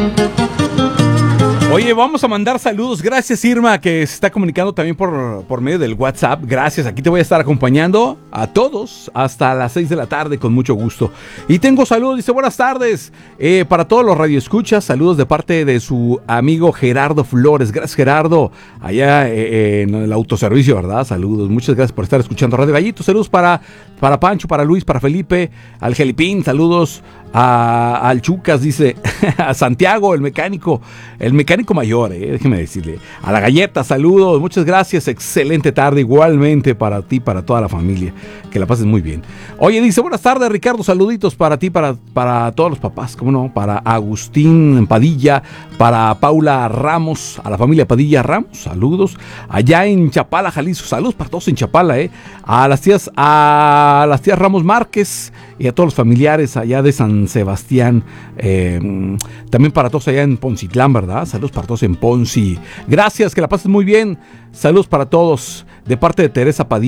Oye, vamos a mandar saludos. Gracias, Irma, que se está comunicando también por medio del WhatsApp. Gracias, aquí te voy a estar acompañando a todos hasta las 6 de la tarde con mucho gusto. Y tengo saludos, dice, buenas tardes para todos los radioescuchas. Saludos de parte de su amigo Gerardo Flores. Gracias, Gerardo, allá en el autoservicio, ¿verdad? Saludos, muchas gracias por estar escuchando Radio Gallito. Saludos para Pancho, para Luis, para Felipe, al Gelipín. Saludos al Chucas, dice, a Santiago, el mecánico mayor, déjeme decirle, a la Galleta, saludos, muchas gracias, excelente tarde, igualmente para ti, para toda la familia, que la pases muy bien. Oye, dice, buenas tardes, Ricardo, saluditos para ti, para todos los papás, cómo no, para Agustín Padilla, para Paula Ramos, a la familia Padilla Ramos, saludos, allá en Chapala, Jalisco, saludos para todos en Chapala, a las tías Ramos Márquez y a todos los familiares allá de San Sebastián, también para todos allá en Poncitlán, ¿verdad? Saludos para todos en Ponci. Gracias, que la pases muy bien. Saludos para todos de parte de Teresa Padilla.